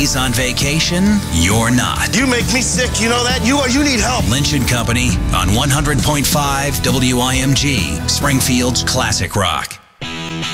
He's on vacation, you're not. You make me sick, you know that? You need help. Lynch and Company on 100.5 WIMG, Springfield's classic rock.